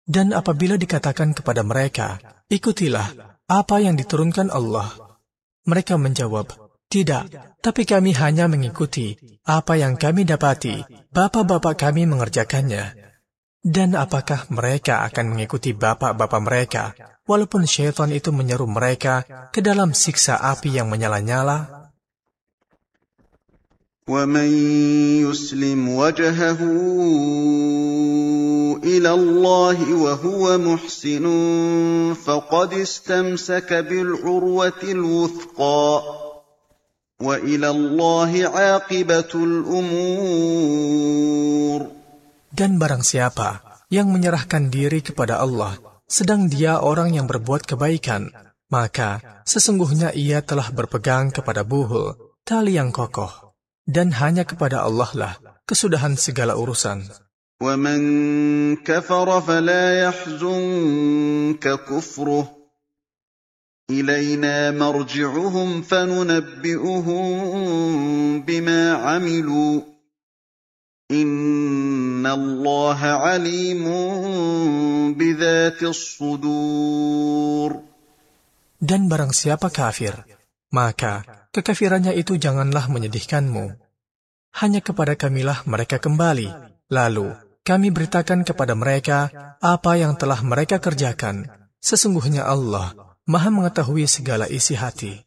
Dan apabila dikatakan kepada mereka, ikutilah apa yang diturunkan Allah, mereka menjawab, tidak, tapi kami hanya mengikuti apa yang kami dapati bapak-bapak kami mengerjakannya. Dan apakah mereka akan mengikuti bapak-bapak mereka, walaupun syaitan itu menyeru mereka ke dalam siksa api yang menyala-nyala? وَمَنْ يُسْلِمْ وَجْهَهُ إِلَى اللَّهِ وَهُوَ مُحْسِنٌ فَقَدِ اسْتَمْسَكَ بِالْعُرْوَةِ الْوُثْقَى وَإِلَى اللَّهِ عَاقِبَةُ الْأُمُورِ. Dan barang siapa yang menyerahkan diri kepada Allah, sedang dia orang yang berbuat kebaikan, maka sesungguhnya ia telah berpegang kepada buhul, tali yang kokoh. Dan hanya kepada Allah lah kesudahan segala urusan. وَمَنْ كَفَرَ فَلَا يَحْزُنْكَ كُفْرُهُ إِلَيْنَا مَرْجِعُهُمْ فَنُنَبِّئُهُم بِمَا عَمِلُوا إِنَّ اللَّهَ عَلِيمٌ بِذَاتِ الصُّدُورِ. Dan barang siapa kafir, maka kekafirannya itu janganlah menyedihkanmu. Hanya kepada kamilah mereka kembali, lalu kami beritakan kepada mereka apa yang telah mereka kerjakan. Sesungguhnya Allah Maha mengetahui segala isi hati.